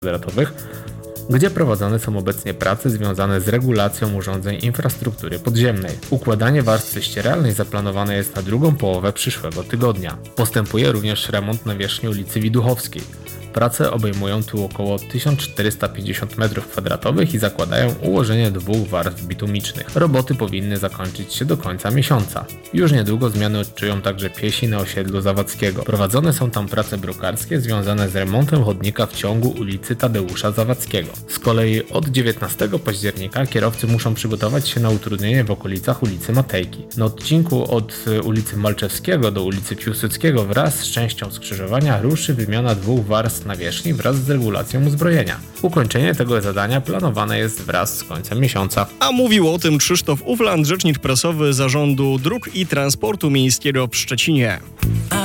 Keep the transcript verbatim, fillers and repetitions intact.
kwadratowych, gdzie prowadzone są obecnie prace związane z regulacją urządzeń infrastruktury podziemnej. Układanie warstwy ścieralnej zaplanowane jest na drugą połowę przyszłego tygodnia. Postępuje również remont nawierzchni ulicy Widuchowskiej. Prace obejmują tu około tysiąc czterysta pięćdziesiąt metrów kwadratowych i zakładają ułożenie dwóch warstw bitumicznych. Roboty powinny zakończyć się do końca miesiąca. Już niedługo zmiany odczują także piesi na osiedlu Zawadzkiego. Prowadzone są tam prace brukarskie związane z remontem chodnika w ciągu ulicy Tadeusza Zawadzkiego. Z kolei od dziewiętnastego października kierowcy muszą przygotować się na utrudnienie w okolicach ulicy Matejki. Na odcinku od ulicy Malczewskiego do ulicy Piłsudskiego wraz z częścią skrzyżowania ruszy wymiana dwóch warstw nawierzchni wraz z regulacją uzbrojenia. Ukończenie tego zadania planowane jest wraz z końcem miesiąca. A mówił o tym Krzysztof Ufland, rzecznik prasowy Zarządu Dróg i Transportu Miejskiego w Szczecinie.